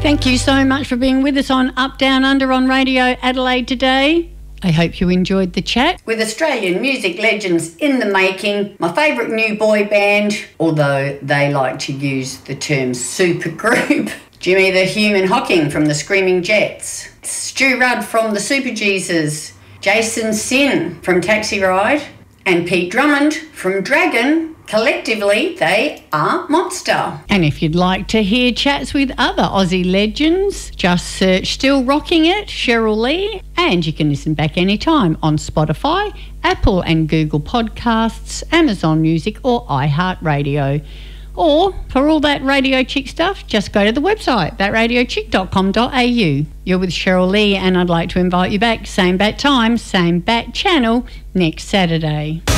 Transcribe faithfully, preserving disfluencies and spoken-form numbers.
Thank you so much for being with us on Up, Down, Under on Radio Adelaide today. I hope you enjoyed the chat. With Australian music legends in the making, my favourite new boy band, although they like to use the term supergroup, Jimmy the Human Hocking from the Screaming Jets, Stu Rudd from the Super Jesus, Jason Sin from Taxi Ride, and Pete Drummond from Dragon. Collectively, they are Monster. And if you'd like to hear chats with other Aussie legends, just search Still Rocking It, Cheryl Lee, and you can listen back anytime on Spotify, Apple and Google Podcasts, Amazon Music or iHeartRadio. Or, for all that Radio Chick stuff, just go to the website, that radio chick dot com dot a u. You're with Cheryl Lee, and I'd like to invite you back, same bat time, same bat channel, next Saturday.